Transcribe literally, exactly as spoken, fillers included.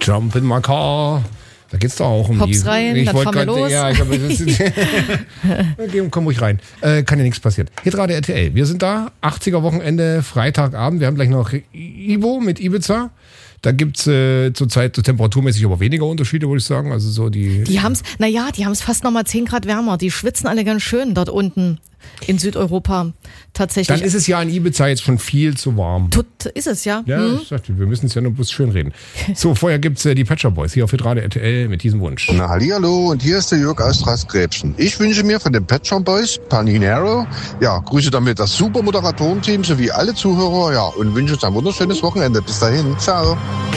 Jump in my car. Da geht's doch auch um Hops die... rein, ich dann fahren wir los. Ja, ich glaube, das ist... Komm ruhig rein. Äh, kann ja nichts passieren. Hitradio R T L. Wir sind da. achtziger Wochenende, Freitagabend. Wir haben gleich noch Ivo mit Ibiza. Da gibt's äh, zurzeit so temperaturmäßig aber weniger Unterschiede, würde ich sagen. Also so die... Die haben's, naja, die haben's fast nochmal zehn Grad wärmer. Die schwitzen alle ganz schön dort unten in Südeuropa. Tatsächlich. Dann ist es ja in Ibiza jetzt schon viel zu warm. Tut, ist es, ja. Ja, hm. ich sagte, wir müssen es ja nur bloß schön reden. So, vorher gibt's äh, die Pet Shop Boys hier auf Hitradio R T L mit diesem Wunsch. Na hallihallo, und hier ist der Jörg aus Straßgräbchen. Ich wünsche mir von den Pet Shop Boys Paninero, ja, grüße damit das super Moderatorenteam sowie alle Zuhörer, ja, und wünsche uns ein wunderschönes Wochenende. Bis dahin, ciao.